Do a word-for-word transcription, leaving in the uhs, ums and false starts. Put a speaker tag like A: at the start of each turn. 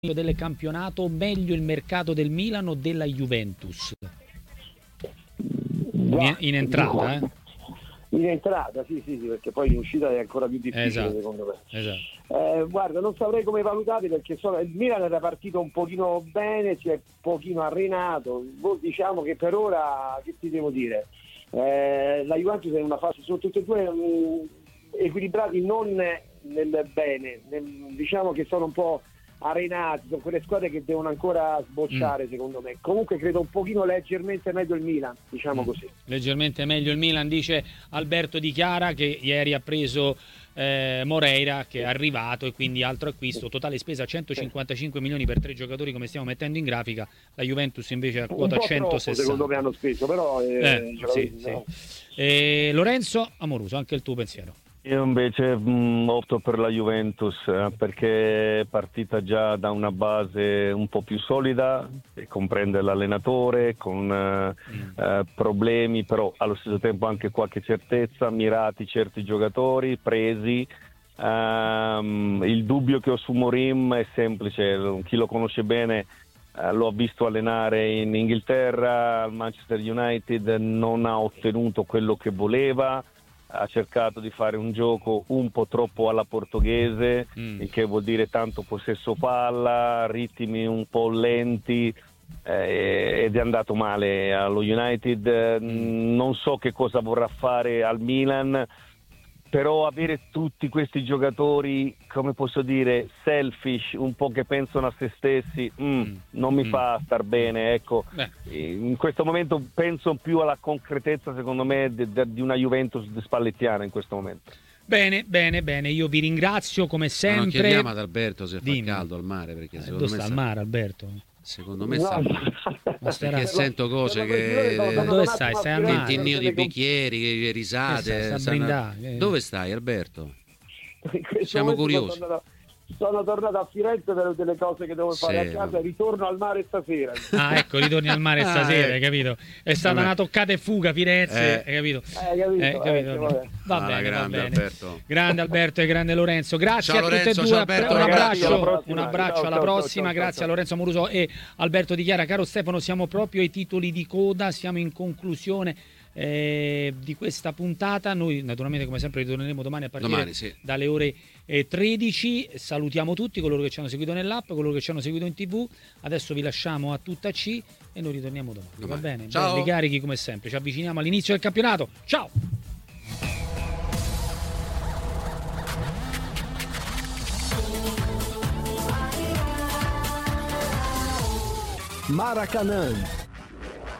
A: del campionato, meglio il mercato del Milan o della Juventus? In, in entrata, eh?
B: In entrata, sì, sì, sì, perché poi in uscita è ancora più difficile,
A: esatto,
B: secondo me.
A: Esatto.
B: Eh, guarda, non saprei come valutarli perché sono, il Milan era partito un pochino bene, si è un pochino arenato. Diciamo che per ora, che ti devo dire, eh, la Juventus è in una fase, sono tutti e due um, equilibrati non nel bene, nel, diciamo che sono un po' arenati, sono quelle squadre che devono ancora sbocciare, mm. secondo me. Comunque credo un pochino leggermente meglio il Milan, diciamo mm. così.
A: Leggermente meglio il Milan, dice Alberto Di Chiara, che ieri ha preso eh, Moreira, che è arrivato, e quindi altro acquisto. Totale spesa centocinquantacinque sì. milioni per tre giocatori, come stiamo mettendo in grafica. La Juventus invece a quota centosessanta.
B: Troppo, secondo me hanno speso, però eh,
A: eh, sì, sì. Eh, Lorenzo Amoruso, anche il tuo pensiero.
C: Io invece mh, opto per la Juventus eh, perché è partita già da una base un po' più solida, che comprende l'allenatore con eh, mm. eh, problemi, però allo stesso tempo anche qualche certezza, mirati certi giocatori, presi. Um, il dubbio che ho su Morim è semplice, chi lo conosce bene eh, lo ha visto allenare in Inghilterra, al Manchester United, non ha ottenuto quello che voleva. Ha cercato di fare un gioco un po' troppo alla portoghese, mm. il che vuol dire tanto possesso palla, ritmi un po' lenti, eh, ed è andato male allo United. Mm. Non so che cosa vorrà fare al Milan, però avere tutti questi giocatori, come posso dire, selfish, un po' che pensano a se stessi, mm, mm. non mi mm. fa star bene, ecco. Beh. In questo momento penso più alla concretezza, secondo me, de- de- di una Juventus spallettiana in questo momento.
A: Bene, bene, bene, io vi ringrazio come sempre. Ma non
D: chiediamo ad Alberto se
A: Dimmi.
D: fa caldo al mare, perché
A: eh,
D: secondo
A: dove
D: me
A: sta al mare, Alberto?
D: Secondo me
B: no.
D: sta ma perché sento cose che
A: dove stai? Stai al mare?
D: Tintinnio di bicchieri, risate.
A: Sta sta
D: dove stai, Alberto? Siamo curiosi.
B: Sono, sono tornato a Firenze per delle cose che devo fare sì, a casa, ritorno al mare stasera.
A: Ah, ecco, ritorni al mare stasera, ah, hai capito? È stata vabbè. una toccata e fuga Firenze,
D: eh.
A: hai capito?
B: Eh, capito,
A: eh, capito?
B: Eh,
A: va
D: ah,
A: bene,
D: grande
A: va bene.
D: Alberto.
A: Grande Alberto e grande Lorenzo. Grazie
D: ciao,
A: a tutte
D: Lorenzo,
A: e due.
D: ciao, Alberto,
A: un abbraccio,
B: prossima,
A: un abbraccio
B: ciao,
A: alla
B: ciao,
A: prossima.
B: ciao, ciao,
A: Grazie
B: ciao.
A: a Lorenzo Amoruso e Alberto Di Chiara. Caro Stefano, siamo proprio ai titoli di coda, siamo in conclusione Eh, di questa puntata. Noi naturalmente come sempre ritorneremo domani a partire
D: domani, sì.
A: dalle ore eh, tredici. Salutiamo tutti coloro che ci hanno seguito nell'app, coloro che ci hanno seguito in tv. Adesso vi lasciamo a tutta C e noi ritorniamo domani, domani. Va bene?
D: Ciao.
A: Belli carichi come sempre, ci avviciniamo all'inizio del campionato. Ciao.
E: Maracanã